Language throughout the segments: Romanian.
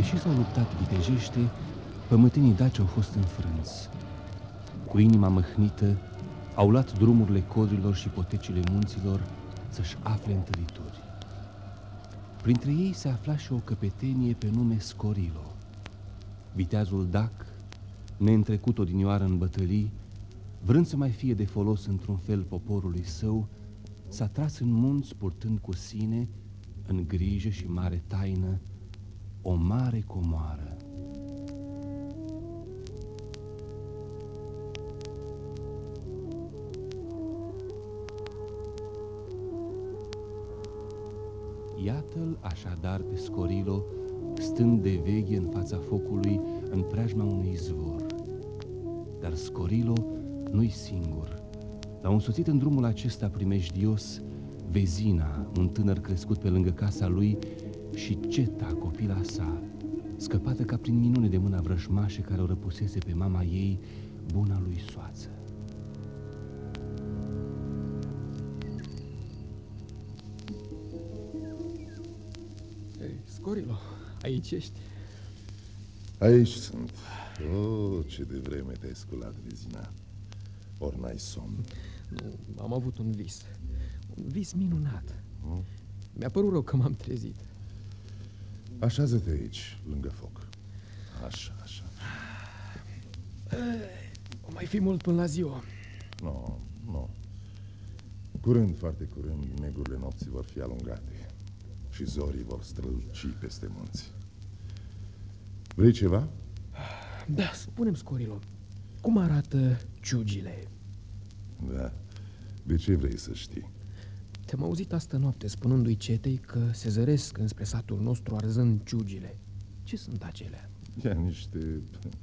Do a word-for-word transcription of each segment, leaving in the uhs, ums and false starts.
Deși s-au luptat vitejește, pământenii daci au fost înfrânți. Cu inima măhnită, au luat drumurile codrilor și potecile munților să-și afle întâlituri. Printre ei se afla și o căpetenie pe nume Scorilo. Viteazul dac, neîntrecut odinioară în bătălii, vrând să mai fie de folos într-un fel poporului său, s-a tras în munți purtând cu sine, în grijă și mare taină, o mare comoară. Iată-l așadar pe Scorilo, stând de veche în fața focului, în preajma unui izvor. Dar Scorilo nu-i singur. L-au însoțit în drumul acesta primejdios Vezina, un tânăr crescut pe lângă casa lui, și Ceta, copila sa, scăpată ca prin minune de mâna vrășmașe care o răpusese pe mama ei, buna lui soață. Ei, Scorilo, aici ești? Aici sunt. Oh, ce devreme te-ai sculat, Vezina. Ori n-ai somn? Nu, am avut un vis. Un vis minunat. Hmm? Mi-a părut rău că m-am trezit. Așează-te aici, lângă foc. Așa, așa. O mai fi mult până la ziua. Nu, nu. Curând, foarte curând, negurile nopții vor fi alungate și zorii vor străluci peste munți. Vrei ceva? Da, spune-mi, Scorilo, cum arată ciugile? Da. De ce vrei să știi? Te-am auzit astă noapte spunându-i Cetei că se zăresc înspre satul nostru arzând ciugile. Ce sunt acelea? Ia niște...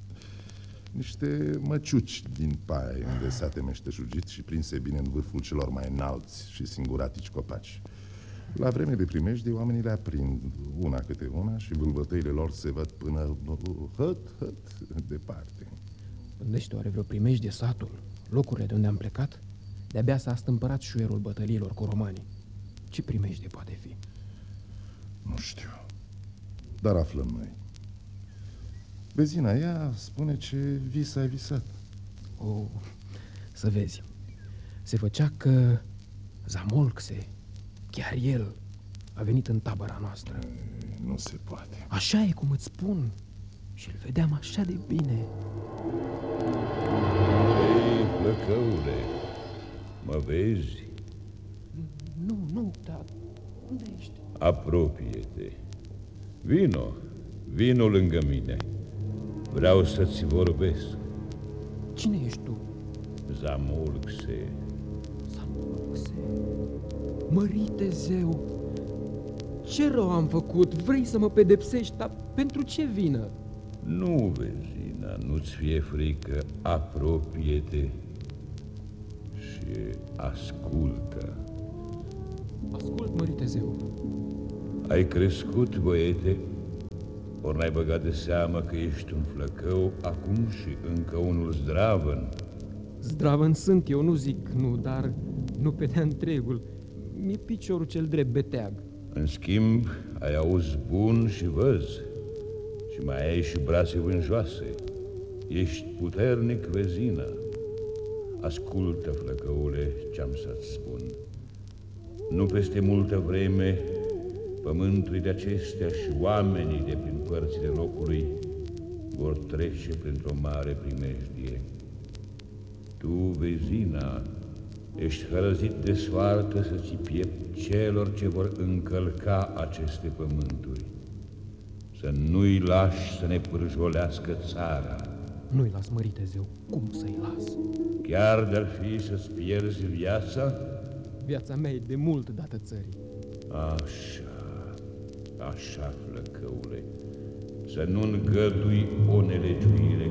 niște măciuci din paie unde s-a temeșteșugit și prinse bine în vârful celor mai înalți și singuratici copaci. La vreme de primejdie, oamenii le aprind una câte una și vâlvătăile lor se văd până hăt, hăt, departe. Gândește, oare vreo primejdie satul, locurile de unde am plecat? De-abia s-a stâmpărat șuierul bătăliilor cu romanii. Ce primejdie poate fi? Nu știu, dar aflăm noi. Vezina, ea spune ce vis ai visat. Oh, să vezi. Se făcea că Zamolxe, chiar el, a venit în tabăra noastră. Ei, nu se poate. Așa e cum îți spun. Și îl vedeam așa de bine. Ei, plăcăule, mă vezi? Nu, nu, dar unde ești? Apropie-te. Vino, vino lângă mine. Vreau să-ți vorbesc. Cine ești tu? Zamolxe. Zamolxe. Mărite zeu, ce rău am făcut? Vrei să mă pedepsești, dar pentru ce vină? Nu, Vezina, nu-ți fie frică. Apropie-te și ascultă. Ascult, mărite zeu. Ai crescut, băiete? Ori n-ai băgat de seamă că ești un flăcău acum și încă unul zdravăn? Zdravăn sunt eu, nu zic nu, dar nu pe de-a întregul. Mi-e piciorul cel drept beteag. În schimb, ai auz bun și văz. Și mai ai și brațe vânjoase. Ești puternic, Vezina. Ascultă, flăcăule, ce-am să-ți spun. Nu peste multă vreme, pământurile acestea și oamenii de prin părțile locului vor trece printr-o mare primejdie. Tu, Vezina, ești hărăzit de soartă să ții piept celor ce vor încălca aceste pământuri. Să nu-i lași să ne pârjolească țara. Nu-i las, mărite zeu. Cum să-i las? Chiar de-ar fi să-ți pierzi viața? Viața mea e de mult dată țării. Așa, așa, flăcăule, să nu îngădui o nelegiuire